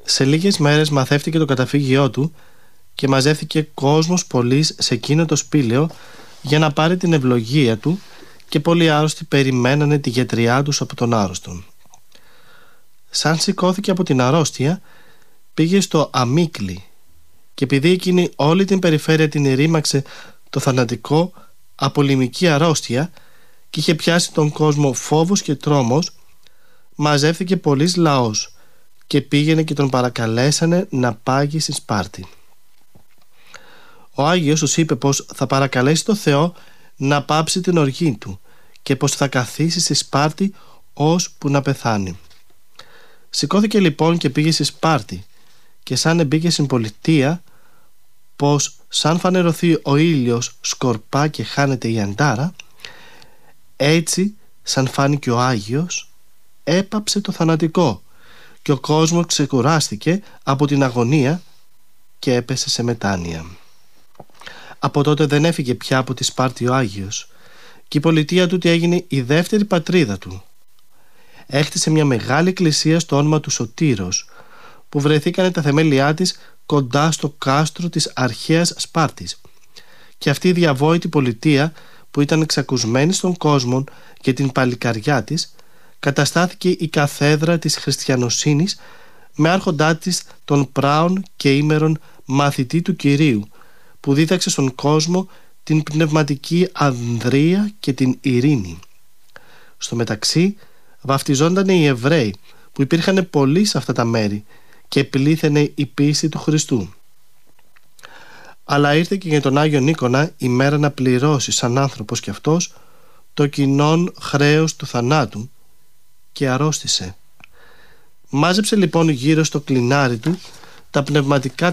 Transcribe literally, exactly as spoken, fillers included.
Σε λίγες μέρες μαθεύτηκε το καταφύγιό του και μαζεύτηκε κόσμος πολύς σε εκείνο το σπήλαιο για να πάρει την ευλογία του, και πολλοί άρρωστοι περιμένανε τη γιατριά τους από τον άρρωστον. Σαν σηκώθηκε από την αρρώστια, πήγε στο αμίκλι, και επειδή εκείνη όλη την περιφέρεια την ερήμαξε το θανατικό απολυμική αρρώστια και είχε πιάσει τον κόσμο φόβος και τρόμος, μαζεύθηκε πολύς λαός και πήγαινε και τον παρακαλέσανε να πάγει στη Σπάρτη. Ο Άγιος τους είπε πως θα παρακαλέσει το Θεό να πάψει την οργή του και πως θα καθίσει στη Σπάρτη ώσπου να πεθάνει. Σηκώθηκε λοιπόν και πήγε στη Σπάρτη, και σαν εμπήκε στην πολιτεία, πως σαν φανερωθεί ο ήλιος σκορπά και χάνεται η αντάρα, έτσι σαν φάνηκε ο Άγιος έπαψε το θανατικό, και ο κόσμος ξεκουράστηκε από την αγωνία και έπεσε σε μετάνοια. Από τότε δεν έφυγε πια από τη Σπάρτη ο Άγιος, και η πολιτεία του έγινε η δεύτερη πατρίδα του. Έχτισε μια μεγάλη εκκλησία στο όνομα του Σωτήρος, που βρεθήκανε τα θεμέλια της κοντά στο κάστρο της αρχαίας Σπάρτης, και αυτή η διαβόητη πολιτεία, που ήταν εξακουσμένη στον κόσμο και την παλικαριά της, καταστάθηκε η καθέδρα της χριστιανοσύνης, με άρχοντά της τον πράον και ήμερον μαθητή του Κυρίου, που δίδαξε στον κόσμο την πνευματική ανδρεία και την ειρήνη. Στο μεταξύ βαφτιζόντανε οι Εβραίοι, που υπήρχαν πολλοί σε αυτά τα μέρη, και πλήθαινε η πίστη του Χριστού. Αλλά ήρθε και για τον Άγιο Νίκονα η μέρα να πληρώσει σαν άνθρωπος κι αυτός το κοινόν χρέος του θανάτου, και αρρώστησε. Μάζεψε λοιπόν γύρω στο κλινάρι του τα πνευματικά